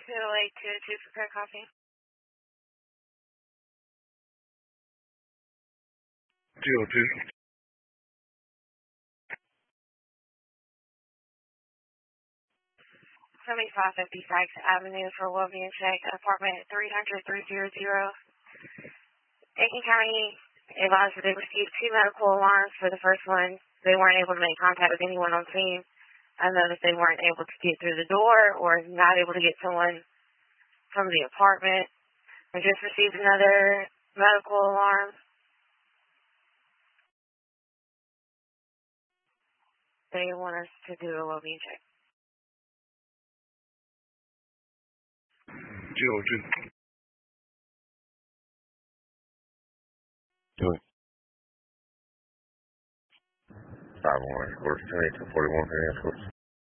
20822 prepare coffee. 202. 7550 Sykes Avenue for Wellbeing Check, apartment 300-300. Aiken County advised that they received 2 medical alarms. For the first one, they weren't able to make contact with anyone on scene. I noticed they weren't able to get through the door or not able to get someone from the apartment. I just received another medical alarm. They want us to do a well-being check. 202. Do it. 5-1 escorts, 10-41 escorts.